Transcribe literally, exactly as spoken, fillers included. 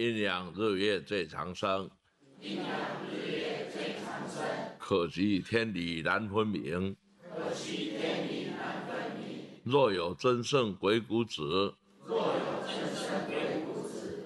阴阳日月最长生， 阴阳日月最长生。 可惜天理难分明， 可惜天理难分明。 若有真圣鬼谷子， 若有真圣鬼谷